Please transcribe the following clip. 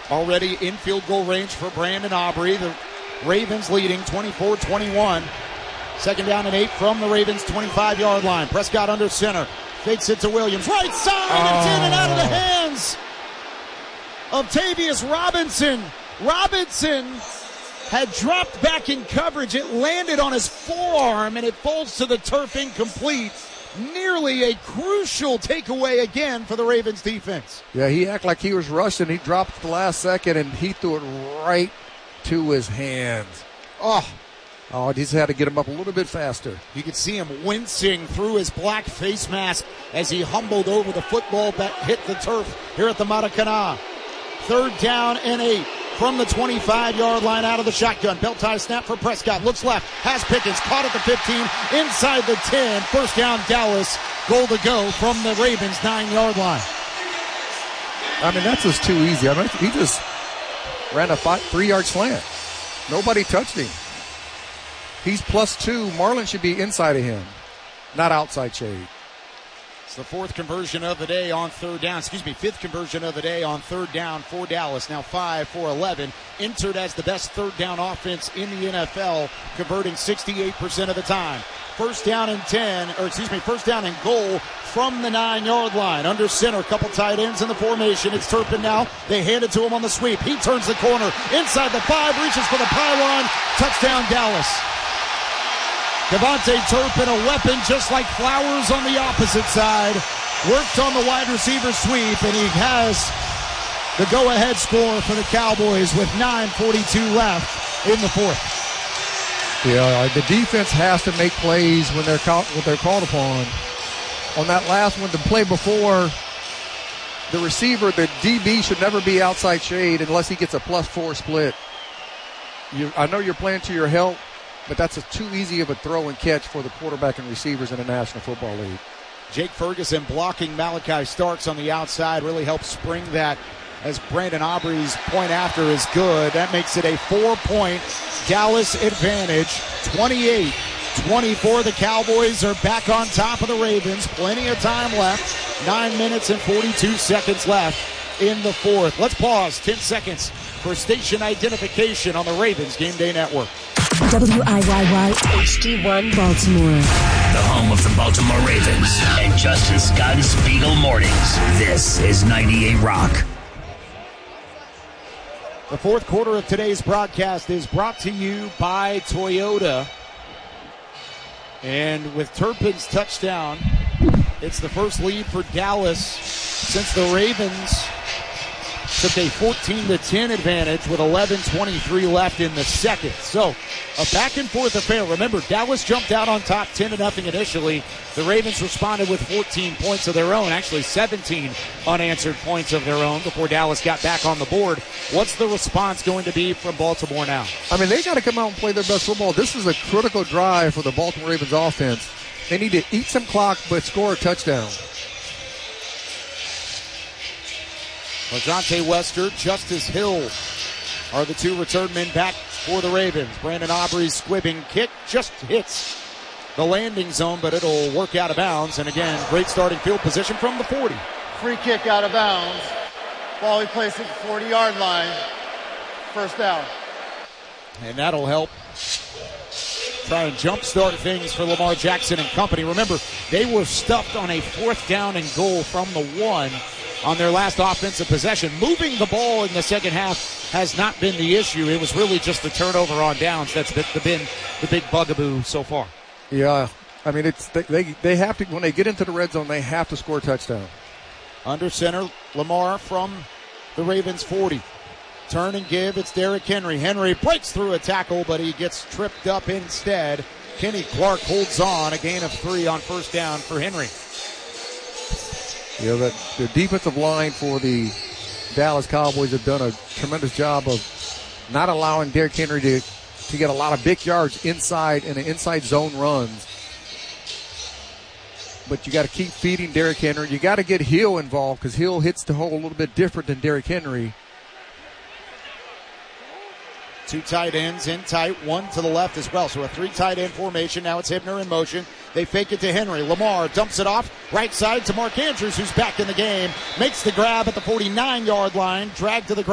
already in field goal range for Brandon Aubrey. The Ravens leading 24-21. Second down and 8 from the Ravens' 25-yard line. Prescott under center. Fakes it to Williams. Right side. It's in and out of the hands of Tavius Robinson. Robinson had dropped back in coverage. It landed on his forearm, and it falls to the turf incomplete. Nearly a crucial takeaway again for the Ravens defense. Yeah, he acted like he was rushing. He dropped at the last second, and he threw it right to his hands. Oh, he just had to get him up a little bit faster. You could see him wincing through his black face mask as he humbled over the football that hit the turf here at the Maracana. Third down and 8 from the 25-yard line out of the shotgun. Belt tie snap for Prescott. Looks left. Has Pickens. Caught at the 15. Inside the 10. First down, Dallas. Goal to go from the Ravens' 9-yard line. I mean, that's just too easy. I mean, he just ran a 3-yard slant. Nobody touched him. He's +2. Marlon should be inside of him, not outside shade. It's the fifth conversion of the day on third down for Dallas. Now 5 for 11. Entered as the best third down offense in the NFL, converting 68% of the time. First down and goal from the 9-yard line. Under center, a couple tight ends in the formation. It's Turpin now. They hand it to him on the sweep. He turns the corner. Inside the 5, reaches for the pylon. Touchdown, Dallas. Devontae Turpin, a weapon just like Flowers on the opposite side. Worked on the wide receiver sweep, and he has the go-ahead score for the Cowboys with 9:42 left in the fourth. Yeah, the defense has to make plays when they're called upon. On that last one, the play before, the receiver, the DB should never be outside shade unless he gets a +4 split. I know you're playing to your help, but that's too easy of a throw and catch for the quarterback and receivers in the National Football League. Jake Ferguson blocking Malachi Starks on the outside really helps spring that, as Brandon Aubrey's point after is good. That makes it a 4-point Dallas advantage. 28-24. The Cowboys are back on top of the Ravens. Plenty of time left. 9 minutes and 42 seconds left in the fourth. Let's pause 10 seconds for station identification on the Ravens Game Day Network. WIYY HD1 Baltimore. The home of the Baltimore Ravens and Justin Scott's Beagle Mornings. This is 98 Rock. The fourth quarter of today's broadcast is brought to you by Toyota. And with Turpin's touchdown, it's the first lead for Dallas since the Ravens took a 14-10 advantage with 11:23 left in the second. So a back-and-forth affair. Remember, Dallas jumped out on top 10-0 initially. The Ravens responded with 14 points of their own, actually 17 unanswered points of their own before Dallas got back on the board. What's the response going to be from Baltimore now? I mean, they got to come out and play their best football. This is a critical drive for the Baltimore Ravens offense. They need to eat some clock but score a touchdown. LaJohntay Wester, Justice Hill are the two return men back for the Ravens. Brandon Aubrey's squibbing kick just hits the landing zone, but it'll work out of bounds. And again, great starting field position from the 40. Free kick out of bounds. Ball he placed at the 40-yard line. First down. And that'll help try and jumpstart things for Lamar Jackson and company. Remember, they were stuffed on a 4th down and goal from the 1 on their last offensive possession. Moving the ball in the second half has not been the issue. It was really just the turnover on downs that's been the big bugaboo so far. Yeah, I mean, it's they have to, when they get into the red zone, they have to score a touchdown. Under center, Lamar from the Ravens 40. Turn and give, it's Derrick Henry. Henry breaks through a tackle, but he gets tripped up instead. Kenny Clark holds on, a gain of 3 on first down for Henry. You know, the defensive line for the Dallas Cowboys have done a tremendous job of not allowing Derrick Henry to get a lot of big yards inside and inside zone runs. But you got to keep feeding Derrick Henry. You got to get Hill involved because Hill hits the hole a little bit different than Derrick Henry. Two tight ends in tight, one to the left as well. So a 3 tight end formation. Now it's Hibner in motion. They fake it to Henry. Lamar dumps it off right side to Mark Andrews, who's back in the game. Makes the grab at the 49-yard line. Dragged to the ground.